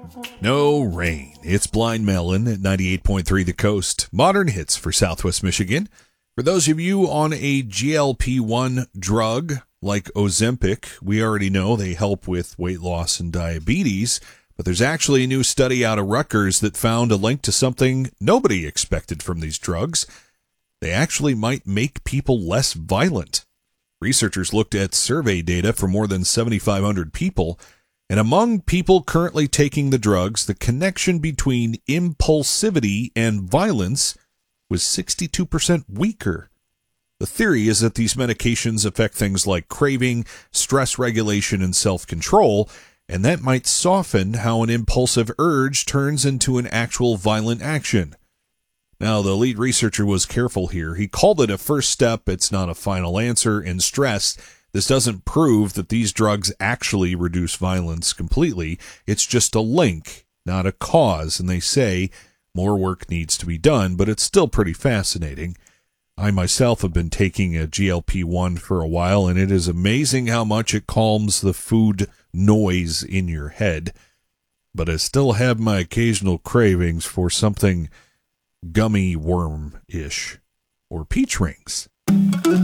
No rain. It's Blind Melon at 98.3 The Coast. Modern hits for Southwest Michigan. For those of you on a GLP-1 drug like Ozempic, we already know they help with weight loss and diabetes, but there's actually a new study out of Rutgers that found a link to something nobody expected from these drugs. They actually might make people less violent. Researchers looked at survey data for more than 7,500 people, and among people currently taking the drugs, the connection between impulsivity and violence was 62% weaker. The theory is that these medications affect things like craving, stress regulation, and self-control, and that might soften how an impulsive urge turns into an actual violent action. Now, the lead researcher was careful here. He called it a first step. It's not a final answer, and stressed this doesn't prove that these drugs actually reduce violence completely. It's just a link, not a cause, and they say more work needs to be done, but it's still pretty fascinating. I myself have been taking a GLP-1 for a while, and it is amazing how much it calms the food noise in your head. But I still have my occasional cravings for something gummy worm-ish or peach rings.